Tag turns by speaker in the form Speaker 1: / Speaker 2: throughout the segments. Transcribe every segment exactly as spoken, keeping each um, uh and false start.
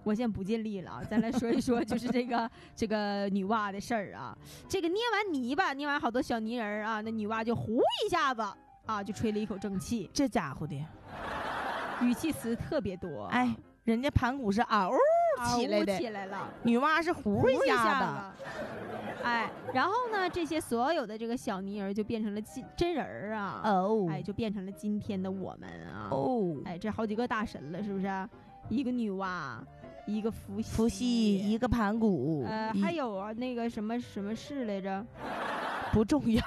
Speaker 1: 我先不尽力了啊，咱来说一说就是这个这个女娲的事儿啊。这个捏完泥巴，捏完好多小泥人啊，那女娲就呼一下子啊，就吹了一口正气。
Speaker 2: 这家伙的
Speaker 1: 语气词特别多。
Speaker 2: 哎，人家盘古是嗷起来的，
Speaker 1: 起来了，
Speaker 2: 女娲是呼一下的。
Speaker 1: 哎，然后呢，这些所有的这个小泥人就变成了真人儿啊，
Speaker 2: 哦，
Speaker 1: 哎，就变成了今天的我们啊，
Speaker 2: 哦，
Speaker 1: 哎，这好几个大神了，是不是？一个女娲，一个伏羲，
Speaker 2: 伏羲，一个盘古，
Speaker 1: 呃，还有啊，那个什么什么氏来着？
Speaker 2: 不重要。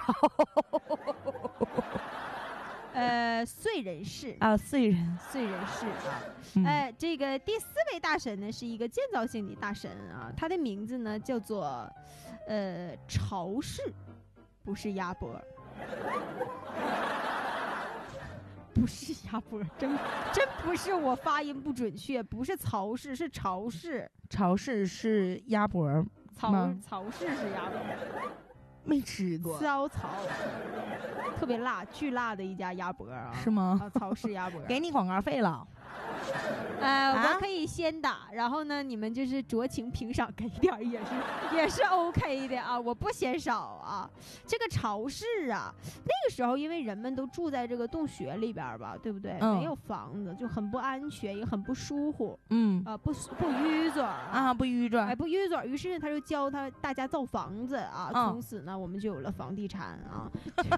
Speaker 1: 呃，燧人氏
Speaker 2: 啊，燧人，
Speaker 1: 燧人氏啊，
Speaker 2: 嗯、
Speaker 1: 哎，这个第四位大神呢是一个建造性的大神啊，他的名字呢叫做呃巢氏，不是鸭脖，不是鸭脖，真真不是我发音不准确，不是曹氏，是巢氏，
Speaker 2: 巢氏是鸭脖，
Speaker 1: 曹曹氏是鸭脖。
Speaker 2: 没吃过，
Speaker 1: 骚曹，特别辣，巨辣的一家鸭脖啊，
Speaker 2: 是吗？
Speaker 1: 啊，曹氏鸭脖，
Speaker 2: 给你广告费了。
Speaker 1: 呃，啊、我可以先打，然后呢，你们就是酌情评赏，给点儿也是也是 OK 的啊，我不嫌少啊。这个巢氏啊，那个时候因为人们都住在这个洞穴里边吧，对不对？嗯、没有房子，就很不安全，也很不舒服。
Speaker 2: 嗯
Speaker 1: 啊、呃，不不淤嘴
Speaker 2: 啊，不淤嘴，
Speaker 1: 哎，不淤嘴。于是呢，他就教他大家造房子啊，嗯、从此呢，我们就有了房地产啊。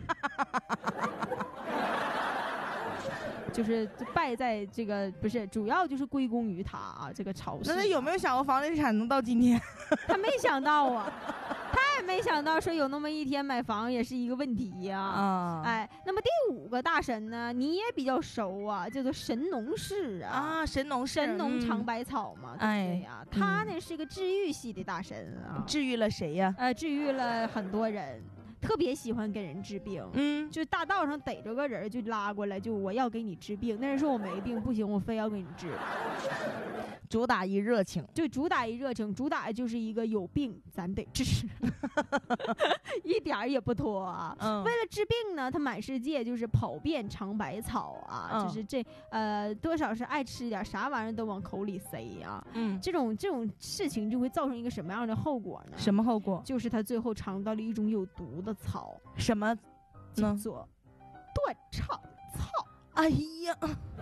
Speaker 1: 就是败在这个不是，主要就是归功于他啊，这个巢氏。
Speaker 2: 那他有没有想过房地产能到今天？
Speaker 1: 他没想到啊，他也没想到说有那么一天买房也是一个问题呀、啊。啊，哎，那么第五个大神呢，你也比较熟啊，叫做神农氏啊。
Speaker 2: 啊，神农氏，
Speaker 1: 神农尝百草嘛，嗯、对不对呀、啊？他呢是一个治愈系的大神啊。
Speaker 2: 治愈了谁呀？
Speaker 1: 呃，治愈了很多人。特别喜欢给人治病，
Speaker 2: 嗯，
Speaker 1: 就大道上逮着个人就拉过来，就我要给你治病。那人说我没病，不行，我非要给你治。
Speaker 2: 主打一热情，
Speaker 1: 就主打一热情，主打就是一个有病咱得治，一点儿也不拖啊。嗯、为了治病呢，他满世界就是跑遍尝百草啊，嗯、就是这呃多少是爱吃点啥玩意儿都往口里塞啊。嗯，这种这种事情就会造成一个什么样的后果呢？
Speaker 2: 什么后果？
Speaker 1: 就是他最后尝到了一种有毒的草，
Speaker 2: 什么
Speaker 1: 叫做断肠草。
Speaker 2: 哎呀！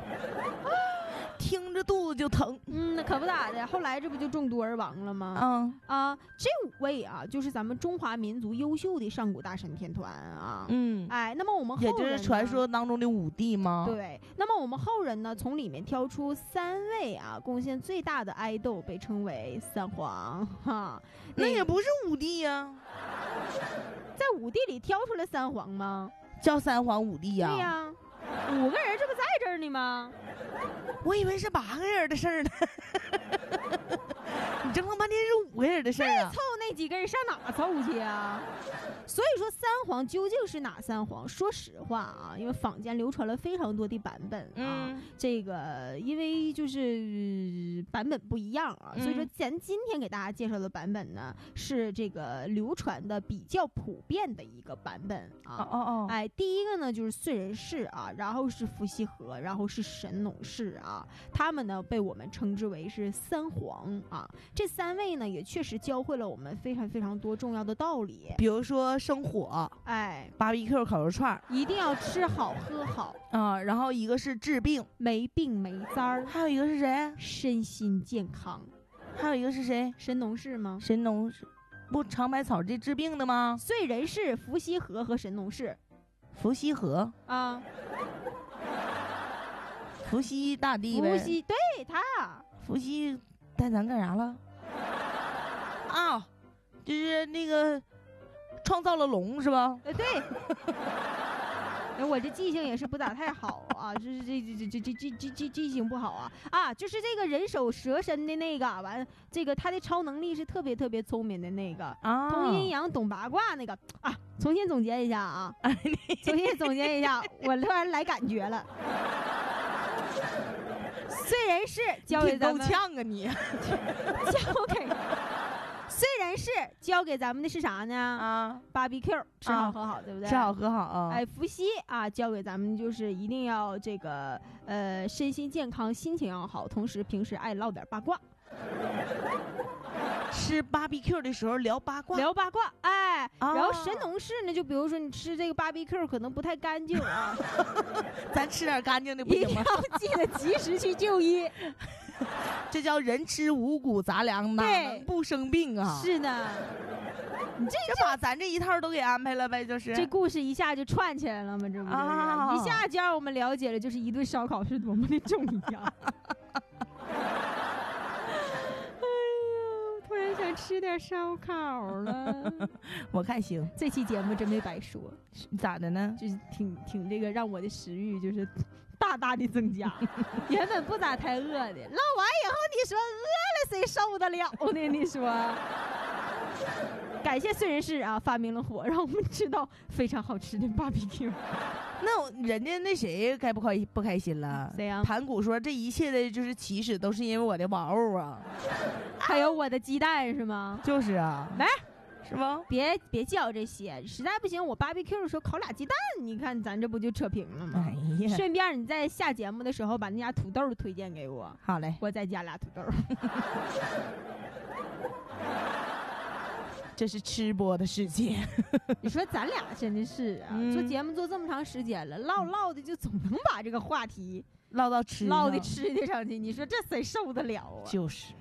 Speaker 2: 听着肚子就疼，
Speaker 1: 嗯，那可不咋的。后来这不就中毒而亡了吗？嗯啊，这五位啊，就是咱们中华民族优秀的上古大神天团啊。嗯，哎，那么我们后人
Speaker 2: 也就是传说当中的五帝吗？
Speaker 1: 对。那么我们后人呢，从里面挑出三位啊，贡献最大的爱豆，被称为三皇哈。
Speaker 2: 那也不是五帝呀、啊，
Speaker 1: 在五帝里挑出来三皇吗？
Speaker 2: 叫三皇五帝呀、啊？
Speaker 1: 对呀、啊。五个人这不在这儿呢吗？
Speaker 2: 我以为是八个人的事儿呢。你整了半天是五个人的事儿啊！
Speaker 1: 凑那几个人上哪凑去啊？所以说三皇究竟是哪三皇？说实话啊，因为坊间流传了非常多的版本啊，嗯、这个因为就是版本不一样啊，嗯、所以说咱今天给大家介绍的版本呢，是这个流传的比较普遍的一个版本啊。
Speaker 2: 哦哦哦，
Speaker 1: 哎，第一个呢就是燧人氏啊，然后是伏羲和，然后是神农氏啊，他们呢被我们称之为是三皇啊。这三位呢也确实教会了我们非常非常多重要的道理，
Speaker 2: 比如说生火，
Speaker 1: 哎
Speaker 2: ，B B Q 烤肉串，
Speaker 1: 一定要吃好喝好
Speaker 2: 啊。然后一个是治病，
Speaker 1: 没病没灾儿，
Speaker 2: 还有一个是谁？
Speaker 1: 身心健康。
Speaker 2: 还有一个是谁？
Speaker 1: 神农氏吗？
Speaker 2: 神农氏不尝百草这治病的吗？
Speaker 1: 燧人氏、伏羲和和神农氏。
Speaker 2: 伏羲和
Speaker 1: 啊，
Speaker 2: 伏羲大帝呗。
Speaker 1: 伏羲对他，
Speaker 2: 伏羲带咱干啥了？啊，就是那个创造了龙是吧？
Speaker 1: 呃，对。我这记性也是不咋太好啊，就是这这这这这这这记性不好啊啊！就是这个人手蛇身的那个，完这个他的超能力是特别特别聪明的那个啊，懂阴阳懂八卦那个啊。重新总结一下啊，重新总结一下，我突然来感觉了。燧人氏交给咱们，
Speaker 2: 够呛啊你，
Speaker 1: 交给。燧人氏教给咱们的是啥呢？啊 ，B B Q 吃好喝好，啊、对不对？
Speaker 2: 吃好喝好啊！
Speaker 1: 哎，伏羲啊，教给咱们就是一定要这个呃身心健康，心情要好，同时平时爱唠点八卦。
Speaker 2: 吃 B B Q 的时候聊八卦，
Speaker 1: 聊八卦，哎，
Speaker 2: 啊、
Speaker 1: 然后神农氏呢，就比如说你吃这个 B B Q 可能不太干净啊，
Speaker 2: 咱吃点干净的不行吗？
Speaker 1: 一定要记得及时去就医。
Speaker 2: 这叫人吃五谷杂粮，哪能不生病啊？
Speaker 1: 是的，你这
Speaker 2: 这把咱这一套都给安排了呗，就是
Speaker 1: 这故事一下就串起来了嘛，这不就是、啊、一下就让我们了解了，就是一顿烧烤是多么的重要。突然想吃点烧烤了，
Speaker 2: 我看行。
Speaker 1: 这期节目真没白说，
Speaker 2: 咋的呢？
Speaker 1: 就是挺挺这个让我的食欲就是大大的增加。原本不咋太饿的，唠完以后你说饿了谁受得了呢？你说。感谢燧人氏啊，发明了火，让我们吃到非常好吃的 B B Q。
Speaker 2: 那人家那谁该不开不开心了？
Speaker 1: 谁呀？
Speaker 2: 盘古说这一切的就是起始都是因为我的玩偶啊，
Speaker 1: 还有我的鸡蛋是吗？
Speaker 2: 就是啊，
Speaker 1: 来，
Speaker 2: 是吗？
Speaker 1: 别别叫这些，实在不行我 B B Q 的时候烤俩鸡蛋，你看咱这不就扯平了吗？
Speaker 2: 哎呀，
Speaker 1: 顺便你在下节目的时候把那家土豆推荐给我。
Speaker 2: 好嘞，
Speaker 1: 我再加俩土豆。
Speaker 2: 这是吃播的世界。
Speaker 1: 你说咱俩真的是啊、嗯，做节目做这么长时间了，唠唠的就总能把这个话题
Speaker 2: 唠到吃，
Speaker 1: 唠的吃的上去，你说这谁受得了啊？
Speaker 2: 就是。